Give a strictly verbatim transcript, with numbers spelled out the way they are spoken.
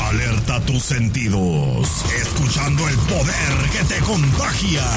Alerta tus sentidos, escuchando el poder que te contagia.